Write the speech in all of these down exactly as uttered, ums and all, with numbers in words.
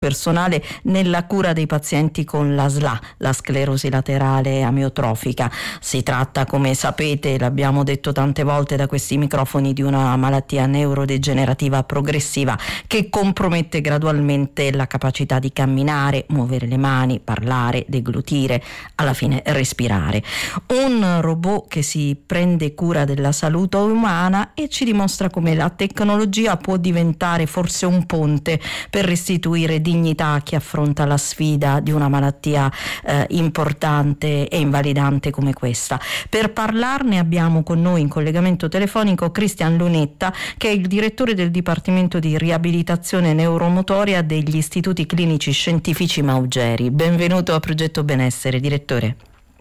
personale nella cura dei pazienti con la S L A, la sclerosi laterale amiotrofica. Si tratta, come sapete, l'abbiamo detto tante volte da questi microfoni, di una malattia neurodegenerativa progressiva che compromette gradualmente la capacità di camminare, muovere le mani, parlare, deglutire, alla fine respirare. Un robot che si prende cura della salute umana e ci dimostra come la tecnologia può diventare forse un ponte per restituire dignità a chi affronta la sfida di una malattia eh, importante e invalidante come questa. Per parlarne abbiamo con noi in collegamento telefonico Cristian Lunetta, che è il direttore del Dipartimento di Riabilitazione Neuromotoria degli Istituti Clinici Scientifici Maugeri. Benvenuto a Progetto Benessere, direttore.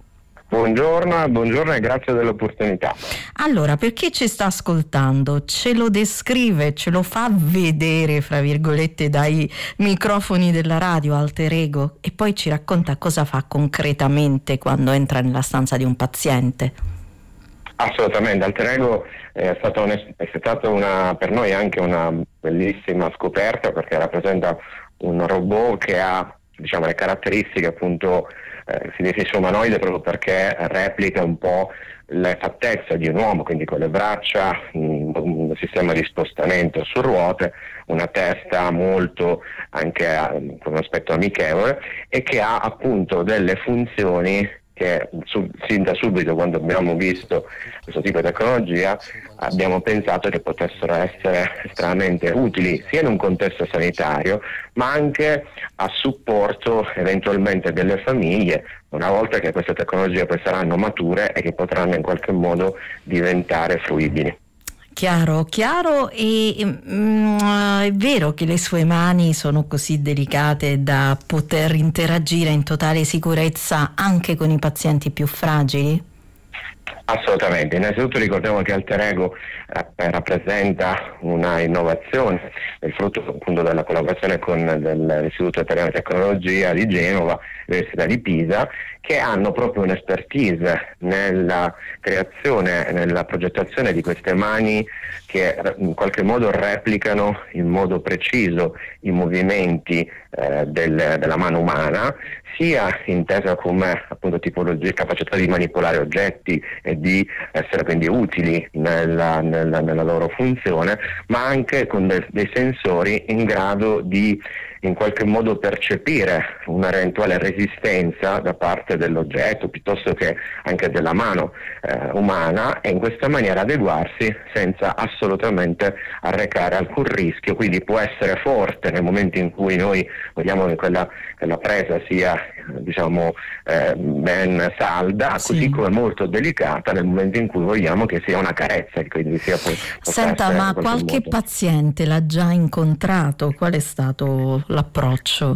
Buongiorno, buongiorno e grazie dell'opportunità. Allora, per chi ci sta ascoltando, ce lo descrive, ce lo fa vedere, fra virgolette, dai microfoni della radio Alter Ego, e poi ci racconta cosa fa concretamente quando entra nella stanza di un paziente. Assolutamente, Alter Ego è stata, un, è stata una, per noi anche una bellissima scoperta, perché rappresenta un robot che ha, diciamo, le caratteristiche, appunto, eh, si definisce umanoide proprio perché replica un po' le fattezze di un uomo, quindi con le braccia, un, un sistema di spostamento su ruote, una testa molto anche uh, con un aspetto amichevole, e che ha appunto delle funzioni che sub, sin da subito, quando abbiamo visto questo tipo di tecnologia, abbiamo pensato che potessero essere estremamente utili sia in un contesto sanitario, ma anche a supporto eventualmente delle famiglie, una volta che queste tecnologie poi saranno mature e che potranno in qualche modo diventare fruibili. Chiaro, chiaro, e mm, è vero che le sue mani sono così delicate da poter interagire in totale sicurezza anche con i pazienti più fragili? Assolutamente, innanzitutto ricordiamo che Alter Ego eh, rappresenta una innovazione, il frutto appunto della collaborazione con l'Istituto Italiano di Tecnologia di Genova, l'Università di Pisa, che hanno proprio un'expertise nella creazione e nella progettazione di queste mani che in qualche modo replicano in modo preciso i movimenti eh, del, della mano umana, sia intesa come appunto tipologia, capacità di manipolare oggetti e di essere quindi utili nella, nella, nella loro funzione, ma anche con de, dei sensori in grado di in qualche modo percepire un'eventuale resistenza da parte dell'oggetto piuttosto che anche della mano eh, umana, e in questa maniera adeguarsi senza assolutamente arrecare alcun rischio. Quindi può essere forte nel momento in cui noi vogliamo che quella, che la presa sia diciamo eh, ben salda, sì, così come molto delicata nel momento in cui vogliamo che sia una carezza, quindi sia poi. Senta, ma qualche modo. paziente l'ha già incontrato? Qual è stato l'approccio?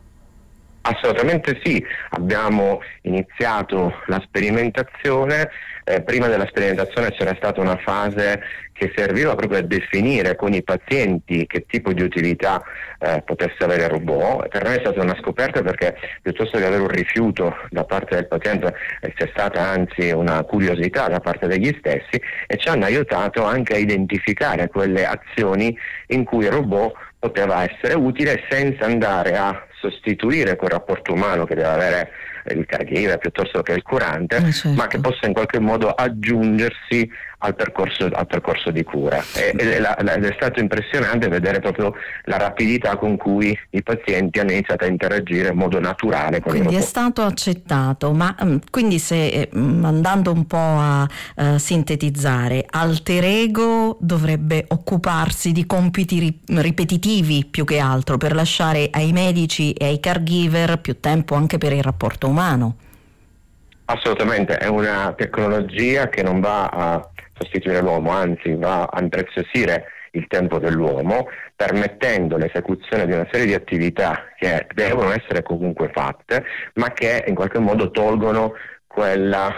Assolutamente sì, abbiamo iniziato la sperimentazione, eh, prima della sperimentazione c'era stata una fase che serviva proprio a definire con i pazienti che tipo di utilità eh, potesse avere il robot. Per noi è stata una scoperta, perché piuttosto che avere un rifiuto da parte del paziente eh, c'è stata anzi una curiosità da parte degli stessi, e ci hanno aiutato anche a identificare quelle azioni in cui il robot poteva essere utile senza andare a sostituire quel rapporto umano che deve avere il caregiver piuttosto che il curante, eh certo. ma che possa in qualche modo aggiungersi al percorso, al percorso di cura. E, ed, è la, ed è stato impressionante vedere proprio la rapidità con cui i pazienti hanno iniziato a interagire in modo naturale con quindi il robot. È stato accettato, ma quindi se andando un po' a uh, sintetizzare, Alter Ego dovrebbe occuparsi di compiti ri- ripetitivi più che altro, per lasciare ai medici e ai caregiver più tempo anche per il rapporto umano. Assolutamente, è una tecnologia che non va a sostituire l'uomo, anzi va a impreziosire il tempo dell'uomo, permettendo l'esecuzione di una serie di attività che devono essere comunque fatte, ma che in qualche modo tolgono quella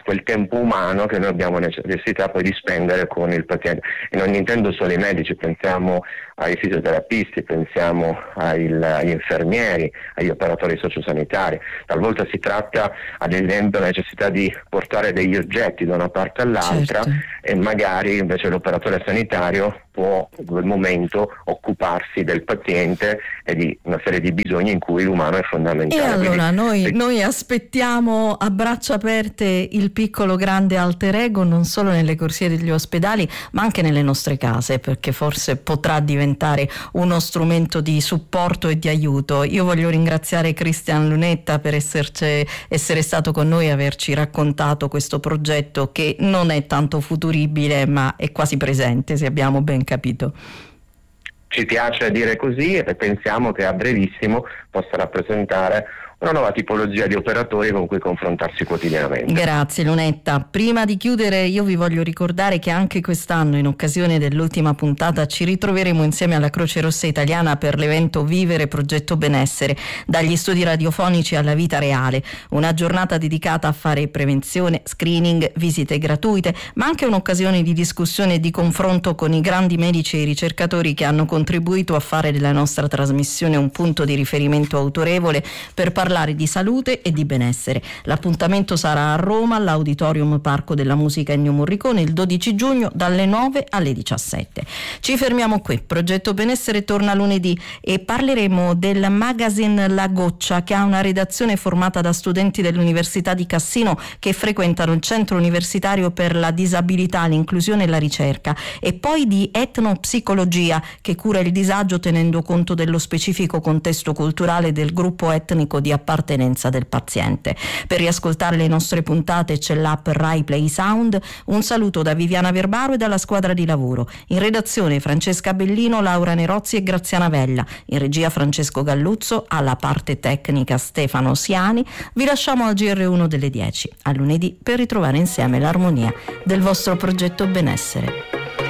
quel tempo umano che noi abbiamo necessità poi di spendere con il paziente. E non intendo solo i medici, pensiamo ai fisioterapisti, pensiamo ai, agli infermieri, agli operatori sociosanitari. Talvolta si tratta, ad esempio, della necessità di portare degli oggetti da una parte all'altra, certo. E magari invece l'operatore sanitario può in quel momento occuparsi del paziente e di una serie di bisogni in cui l'umano è fondamentale. E allora Quindi, noi, se... noi aspettiamo a braccia aperte il piccolo grande alter ego non solo nelle corsie degli ospedali ma anche nelle nostre case, perché forse potrà diventare uno strumento di supporto e di aiuto. Io voglio ringraziare Cristian Lunetta per esserci, essere stato con noi e averci raccontato questo progetto che non è tanto futuribile ma è quasi presente, se abbiamo ben capito. Ci piace dire così e pensiamo che a brevissimo possa rappresentare una nuova tipologia di operatori con cui confrontarsi quotidianamente. Grazie Lunetta. Prima di chiudere io vi voglio ricordare che anche quest'anno, in occasione dell'ultima puntata, ci ritroveremo insieme alla Croce Rossa Italiana per l'evento Vivere Progetto Benessere, dagli studi radiofonici alla vita reale, una giornata dedicata a fare prevenzione, screening, visite gratuite, ma anche un'occasione di discussione e di confronto con i grandi medici e i ricercatori che hanno contribuito a fare della nostra trasmissione un punto di riferimento autorevole per parlare parlare di salute e di benessere. L'appuntamento sarà a Roma all'Auditorium Parco della Musica Ennio Morricone il dodici giugno dalle nove alle diciassette. Ci fermiamo qui. Progetto Benessere torna lunedì e parleremo del magazine La Goccia, che ha una redazione formata da studenti dell'Università di Cassino che frequentano il Centro Universitario per la Disabilità, l'Inclusione e la Ricerca, e poi di Etnopsicologia, che cura il disagio tenendo conto dello specifico contesto culturale del gruppo etnico di appartenenza del paziente. Per riascoltare le nostre puntate c'è l'app Rai Play Sound. Un saluto da Viviana Verbaro e dalla squadra di lavoro. In redazione Francesca Bellino, Laura Nerozzi e Graziana Vella. In regia Francesco Galluzzo, alla parte tecnica Stefano Siani. Vi lasciamo al G R uno delle dieci. A lunedì per ritrovare insieme l'armonia del vostro progetto benessere.